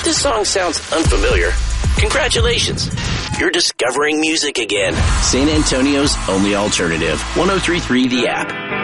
this song sounds unfamiliar, congratulations. You're discovering music again. San Antonio's only alternative. 103.3 The App.